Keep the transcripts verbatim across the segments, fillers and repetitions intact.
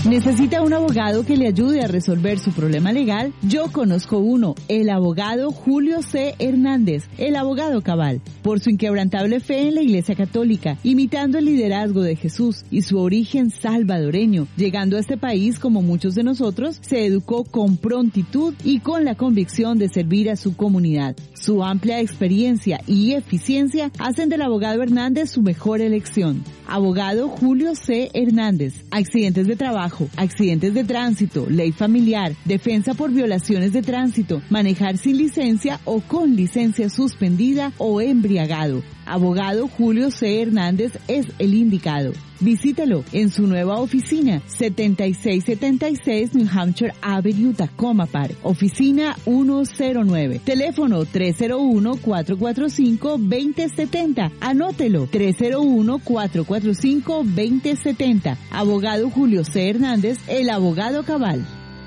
¿Necesita un abogado que le ayude a resolver su problema legal? Yo conozco uno, el abogado Julio C. Hernández, el abogado cabal. Por su inquebrantable fe en la Iglesia Católica, imitando el liderazgo de Jesús y su origen salvadoreño, llegando a este país como muchos de nosotros, se educó con prontitud y con la convicción de servir a su comunidad. Su amplia experiencia y eficiencia hacen del abogado Hernández su mejor elección. Abogado Julio C. Hernández. Accidentes de trabajo, accidentes de tránsito, ley familiar, defensa por violaciones de tránsito, manejar sin licencia o con licencia suspendida o embriagado. Abogado Julio C. Hernández es el indicado. Visítelo en su nueva oficina, setenta y seis setenta y seis New Hampshire Avenue, Tacoma Park, oficina ciento nueve, teléfono tres cero uno, cuatro cuatro cinco, dos cero siete cero, anótelo, tres cero uno, cuatro cuatro cinco, dos cero siete cero, abogado Julio C. Hernández, el abogado cabal.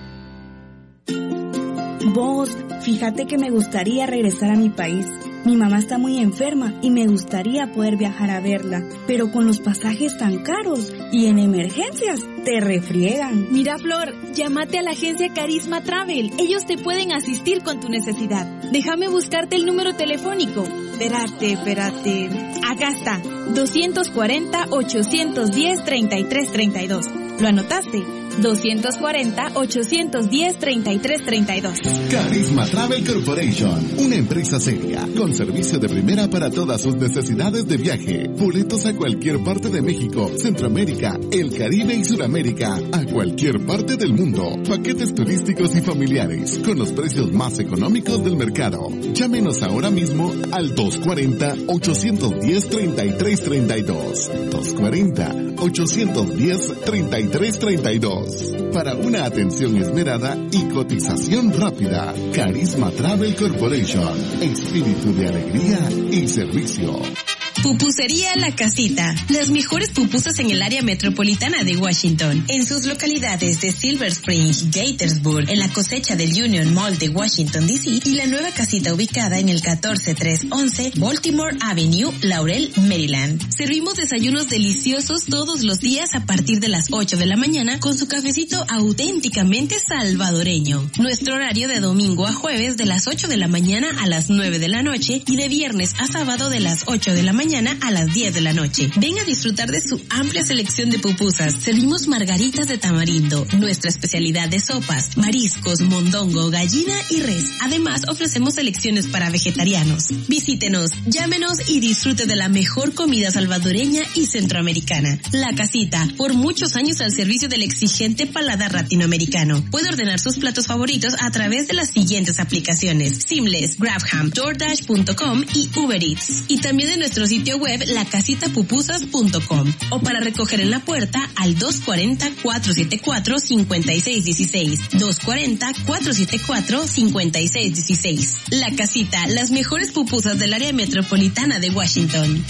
Vos, fíjate que me gustaría regresar a mi país. Mi mamá está muy enferma y me gustaría poder viajar a verla, pero con los pasajes tan caros y en emergencias te refriegan. Mira, Flor, llámate a la agencia Carisma Travel. Ellos te pueden asistir con tu necesidad. Déjame buscarte el número telefónico. Espérate, espérate. Acá está. dos cuatro cero, ocho uno cero, tres tres tres dos. ¿Lo anotaste? dos cuatro cero, ocho uno cero, tres tres tres dos. Carisma Travel Corporation, una empresa seria, con servicio de primera para todas sus necesidades de viaje. Boletos a cualquier parte de México, Centroamérica, el Caribe y Sudamérica, a cualquier parte del mundo. Paquetes turísticos y familiares, con los precios más económicos del mercado. Llámenos ahora mismo al dos cuatro cero, ocho uno cero, tres tres tres dos. dos cuatro cero, ocho uno cero, tres tres tres dos. Para una atención esmerada y cotización rápida. Carisma Travel Corporation. Espíritu de alegría y servicio. Pupusería La Casita. Las mejores pupusas en el área metropolitana de Washington. En sus localidades de Silver Spring, Gaithersburg, en la cosecha del Union Mall de Washington, D C y la nueva casita ubicada en el catorce trescientos once Baltimore Avenue, Laurel, Maryland. Servimos desayunos deliciosos todos los días a partir de las ocho de la mañana con su cafecito auténticamente salvadoreño. Nuestro horario de domingo a jueves de las ocho de la mañana a las nueve de la noche y de viernes a sábado de las ocho de la mañana a las diez de la noche. Ven a disfrutar de su amplia selección de pupusas. Servimos margaritas de tamarindo, nuestra especialidad de sopas, mariscos, mondongo, gallina y res. Además, ofrecemos selecciones para vegetarianos. Visítenos, llámenos y disfrute de la mejor comida salvadoreña y centroamericana. La Casita, por muchos años al servicio del exigente paladar latinoamericano. Puede ordenar sus platos favoritos a través de las siguientes aplicaciones: Seamless, Grabham, DoorDash punto com y Uber Eats. Y también de nuestro sitio web la casita pupusas punto com o para recoger en la puerta al dos cuatro cero, cuatro siete cuatro, cinco seis uno seis, dos cuatro cero, cuatro siete cuatro, cinco seis uno seis. La Casita, las mejores pupusas del área metropolitana de Washington.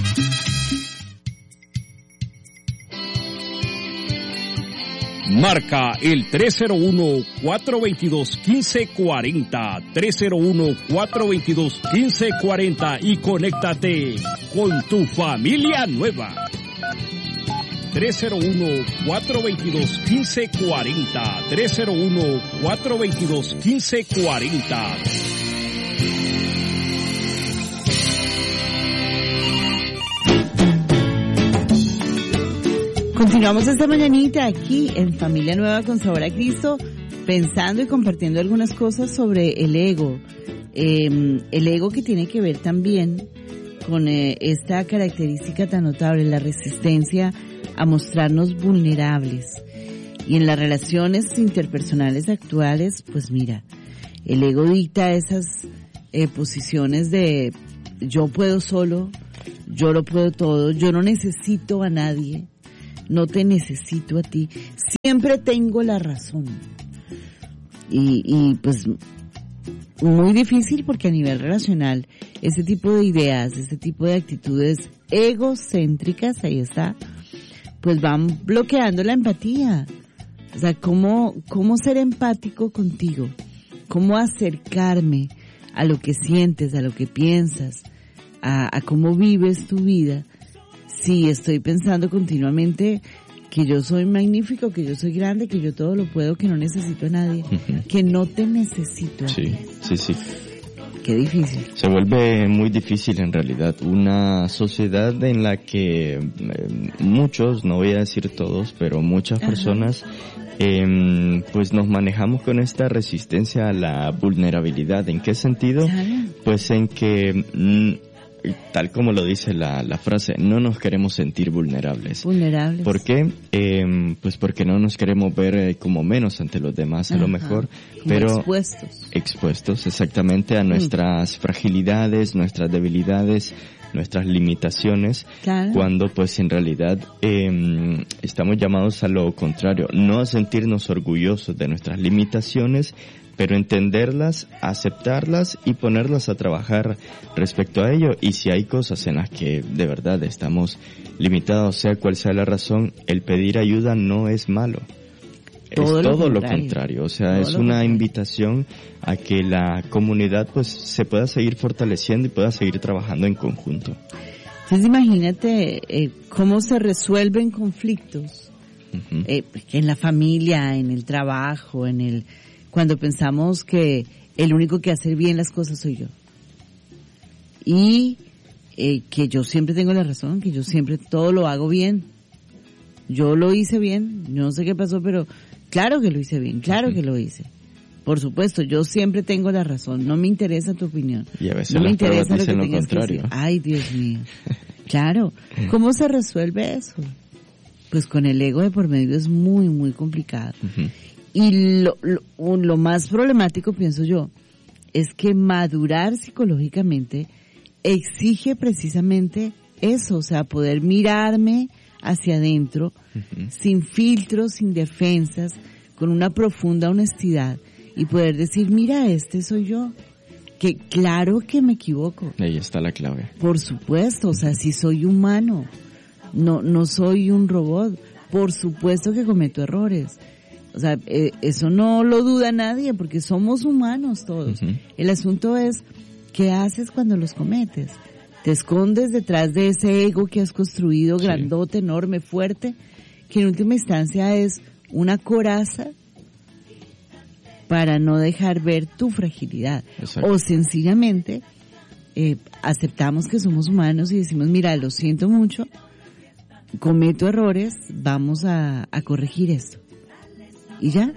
Marca el tres cero uno, cuatro dos dos, uno cinco cuatro cero, tres cero uno, cuatro dos dos, uno cinco cuatro cero y conéctate con tu familia nueva. tres cero uno, cuatro dos dos, uno cinco cuatro cero, tres cero uno, cuatro dos dos, uno cinco cuatro cero. Continuamos esta mañanita aquí en Familia Nueva con Sabor a Cristo, pensando y compartiendo algunas cosas sobre el ego. Eh, el ego que tiene que ver también con eh, esta característica tan notable, la resistencia a mostrarnos vulnerables. Y en las relaciones interpersonales actuales, pues mira, el ego dicta esas eh, posiciones de yo puedo solo, yo lo puedo todo, yo no necesito a nadie. No te necesito a ti, siempre tengo la razón. Y, y pues muy difícil porque a nivel relacional ese tipo de ideas, ese tipo de actitudes egocéntricas, ahí está, pues van bloqueando la empatía. O sea, cómo, cómo ser empático contigo, cómo acercarme a lo que sientes, a lo que piensas, a, a cómo vives tu vida. Sí, estoy pensando continuamente que yo soy magnífico, que yo soy grande, que yo todo lo puedo, que no necesito a nadie, uh-huh. que no te necesito a sí, ti. Sí, sí, sí. Qué difícil. Se vuelve muy difícil en realidad. Una sociedad en la que eh, muchos, no voy a decir todos, pero muchas Ajá. personas, eh, pues nos manejamos con esta resistencia a la vulnerabilidad. ¿En qué sentido? Claro. Pues en que... Mm, tal como lo dice la, la frase, no nos queremos sentir vulnerables. Vulnerables. ¿Por qué? Eh, pues porque no nos queremos ver eh, como menos ante los demás, a Ajá, lo mejor, pero expuestos. Expuestos, exactamente, a nuestras mm. fragilidades, nuestras debilidades, nuestras limitaciones, claro. cuando pues en realidad eh, estamos llamados a lo contrario, no a sentirnos orgullosos de nuestras limitaciones, pero entenderlas, aceptarlas y ponerlas a trabajar respecto a ello. Y si hay cosas en las que de verdad estamos limitados, sea cual sea la razón, el pedir ayuda no es malo. Todo es todo lo contrario. lo contrario. O sea, todo es una invitación a que la comunidad pues se pueda seguir fortaleciendo y pueda seguir trabajando en conjunto. Entonces imagínate eh, cómo se resuelven conflictos uh-huh. eh, en la familia, en el trabajo, en el... cuando pensamos que el único que hace bien las cosas soy yo. Y eh, que yo siempre tengo la razón, que yo siempre todo lo hago bien. Yo lo hice bien, no sé qué pasó, pero claro que lo hice bien, claro uh-huh. que lo hice. Por supuesto, yo siempre tengo la razón, no me interesa tu opinión. Y a veces no me las interesa lo que lo tengas contrario. que decir. Ay, Dios mío. Claro. ¿Cómo se resuelve eso? Pues con el ego de por medio es muy, muy complicado. Uh-huh. Y lo, lo, lo más problemático, pienso yo, es que madurar psicológicamente exige precisamente eso, o sea, poder mirarme hacia adentro, uh-huh. sin filtros, sin defensas, con una profunda honestidad y poder decir, mira, este soy yo, que claro que me equivoco. Ahí está la clave. Por supuesto, o sea, si soy humano, no, no soy un robot, por supuesto que cometo errores. O sea, eh, eso no lo duda nadie porque somos humanos todos. Uh-huh. El asunto es, ¿qué haces cuando los cometes? Te escondes detrás de ese ego que has construido, sí. grandote, enorme, fuerte, que en última instancia es una coraza para no dejar ver tu fragilidad. Exacto. O sencillamente eh, aceptamos que somos humanos y decimos, mira, lo siento mucho, cometo errores, vamos a, a corregir esto. ¿Y ya?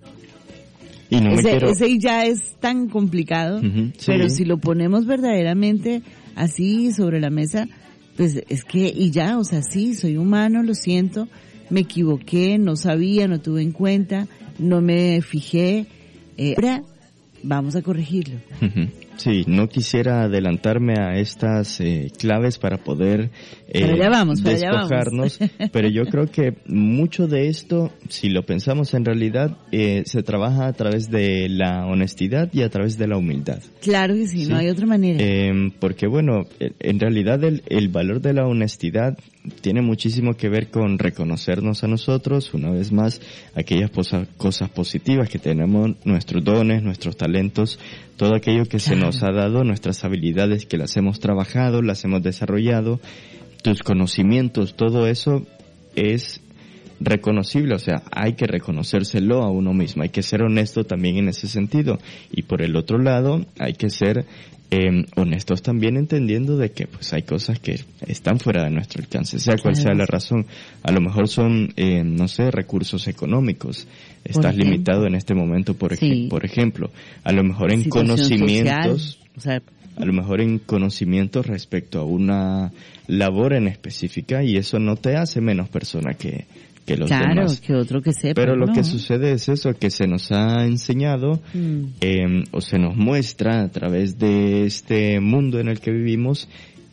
Y no ese, me quiero... ese ya es tan complicado, uh-huh, sí. pero si lo ponemos verdaderamente así sobre la mesa, pues es que, y ya, o sea, sí, soy humano, lo siento, me equivoqué, no sabía, no tuve en cuenta, no me fijé, eh, ahora vamos a corregirlo. Uh-huh. Sí, no quisiera adelantarme a estas eh, claves para poder eh, pero ya vamos, pero despojarnos, ya vamos. Pero yo creo que mucho de esto, si lo pensamos en realidad, eh, se trabaja a través de la honestidad y a través de la humildad. Claro que sí, ¿sí? No hay otra manera. Eh, porque bueno, en realidad el, el valor de la honestidad tiene muchísimo que ver con reconocernos a nosotros, una vez más, aquellas posa, cosas positivas que tenemos, nuestros dones, nuestros talentos, todo aquello que claro. se nos ha dado, nuestras habilidades que las hemos trabajado, las hemos desarrollado, tus conocimientos, todo eso es reconocible, o sea, hay que reconocérselo a uno mismo, hay que ser honesto también en ese sentido, y por el otro lado, hay que ser eh, honestos también entendiendo de que pues hay cosas que están fuera de nuestro alcance, sea cual sea la razón, a lo mejor son, eh, no sé, recursos económicos, estás limitado en este momento, por, sí. ej- por ejemplo, a lo mejor en situación conocimientos, social, o sea, a lo mejor en conocimientos respecto a una labor en específica, y eso no te hace menos persona que que los claro, demás. Que otro que sepa. Pero lo ¿no? que sucede es eso, que se nos ha enseñado mm. eh, o se nos muestra a través de este mundo en el que vivimos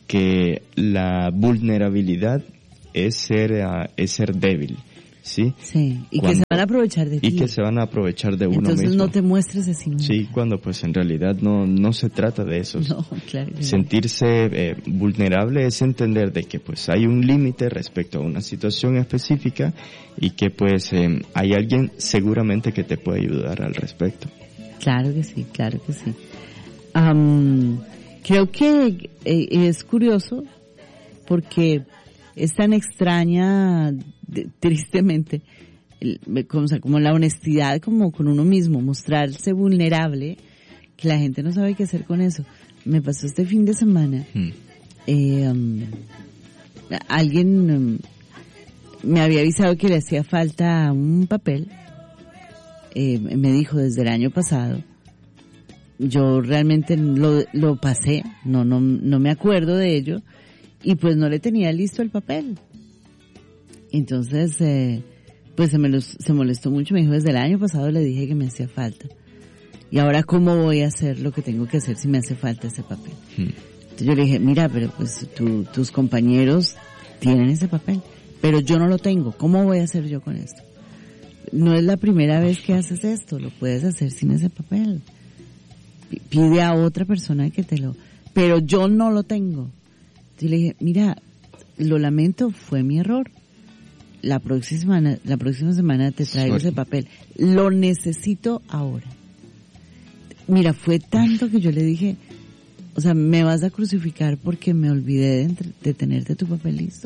que la vulnerabilidad es ser uh, es ser débil, ¿sí? Sí, y cuando, que se van a aprovechar de ti. Y que se van a aprovechar de uno Entonces mismo. Entonces no te muestres así nunca. Sí, cuando pues en realidad no no se trata de eso. No, claro. Sentirse eh, vulnerable es entender de que pues hay un límite respecto a una situación específica y que pues eh, hay alguien seguramente que te puede ayudar al respecto. Claro que sí, claro que sí. Um, creo que eh, es curioso porque es tan extraña, de, tristemente, el, como, o sea, como la honestidad como con uno mismo, mostrarse vulnerable, que la gente no sabe qué hacer con eso. Me pasó este fin de semana, mm. eh, um, alguien um, me había avisado que le hacía falta un papel, eh, me dijo desde el año pasado. Yo realmente lo, lo pasé, no, no, no me acuerdo de ello, y pues no le tenía listo el papel. Entonces, eh, pues se me los, se molestó mucho, me dijo, desde el año pasado le dije que me hacía falta. Y ahora, ¿cómo voy a hacer lo que tengo que hacer si me hace falta ese papel? Hmm. Entonces yo le dije, mira, pero pues tu, tus compañeros tienen ese papel, pero yo no lo tengo, ¿cómo voy a hacer yo con esto? No es la primera vez que haces esto, lo puedes hacer sin ese papel. Pide a otra persona que te lo... Pero yo no lo tengo. Entonces le dije, mira, lo lamento, fue mi error. La próxima semana, la próxima semana te traigo Sorry. ese papel. Lo necesito ahora. Mira, fue tanto que yo le dije, o sea, me vas a crucificar porque me olvidé de, entre, de tenerte tu papel listo.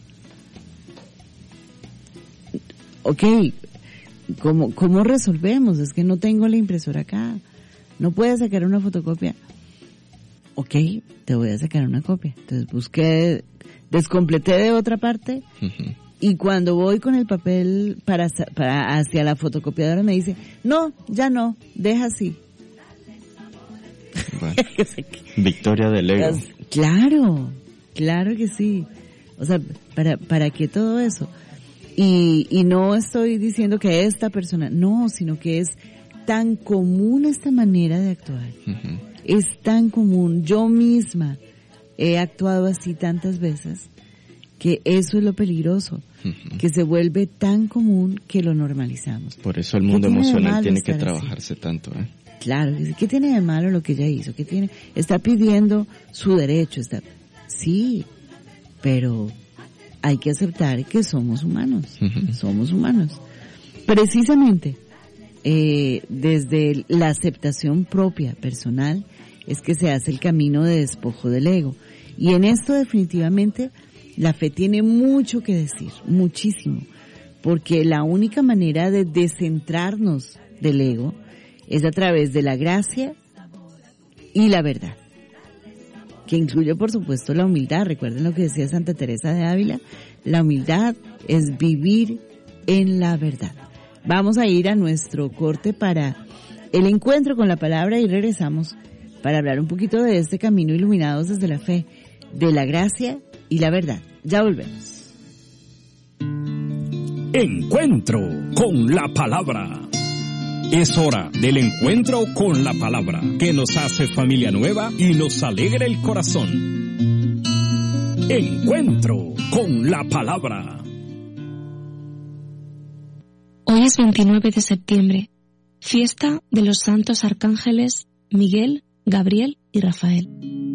Ok, ¿cómo, cómo resolvemos? Es que no tengo la impresora acá. ¿No puedes sacar una fotocopia? Ok, te voy a sacar una copia. Entonces busqué, descompleté de otra parte, uh-huh. y cuando voy con el papel para, para hacia la fotocopiadora me dice, no, ya no, deja así. Bueno, victoria del ego. Claro, claro que sí. O sea, ¿para, para qué todo eso? Y, y no estoy diciendo que esta persona, no, sino que es tan común esta manera de actuar. Uh-huh. Es tan común. Yo misma he actuado así tantas veces que eso es lo peligroso, uh-huh. que se vuelve tan común que lo normalizamos. Por eso el mundo emocional tiene que trabajarse así? tanto. ¿eh? Claro, ¿qué tiene de malo lo que ella hizo? ¿Qué tiene? Está pidiendo su derecho, está, sí, pero hay que aceptar que somos humanos, uh-huh. somos humanos. Precisamente, Eh, desde la aceptación propia, personal, es que se hace el camino de despojo del ego. Y en esto definitivamente la fe tiene mucho que decir, muchísimo, porque la única manera de descentrarnos del ego es a través de la gracia y la verdad, que incluye por supuesto la humildad. Recuerden lo que decía Santa Teresa de Ávila, la humildad es vivir en la verdad. Vamos a ir a nuestro corte para el encuentro con la palabra y regresamos para hablar un poquito de este camino iluminados desde la fe, de la gracia y la verdad. Ya volvemos. Encuentro con la palabra. Es hora del encuentro con la palabra, que nos hace familia nueva y nos alegra el corazón. Encuentro con la palabra. Hoy es veintinueve de septiembre, fiesta de los santos arcángeles Miguel, Gabriel y Rafael.